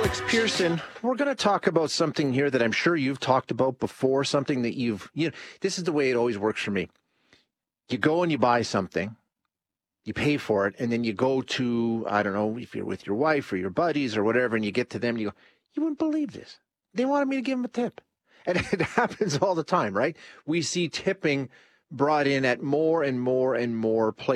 Alex Pearson. We're going to talk about something here that I'm sure you've talked about before, something that this is the way it always works for me. You go and you buy something, you pay for it, and then you go to, I don't know, if you're with your wife or your buddies or whatever, and you get to them and you go, you wouldn't believe this. They wanted me to give them a tip. And it happens all the time, right? We see tipping brought in at more and more and more places.